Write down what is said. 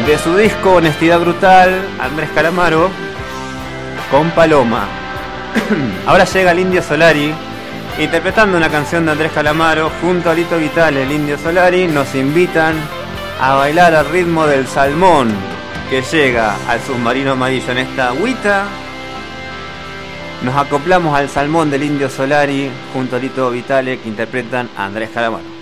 De su disco Honestidad Brutal, Andrés Calamaro con Paloma. Ahora llega el Indio Solari interpretando una canción de Andrés Calamaro junto a Lito Vitale. El Indio Solari nos invitan a bailar al ritmo del salmón que llega al submarino amarillo. En esta agüita nos acoplamos al salmón del Indio Solari junto a Lito Vitale, que interpretan a Andrés Calamaro.